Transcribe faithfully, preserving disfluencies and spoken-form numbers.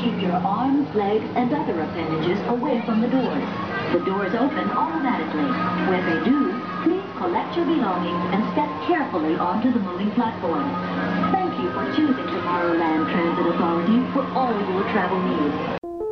Keep your arms, legs, and other appendages away from the doors. The doors open automatically. When they do, please collect your belongings and step carefully onto the moving platform. Thank you for choosing the Tomorrowland Transit Authority for all your travel needs.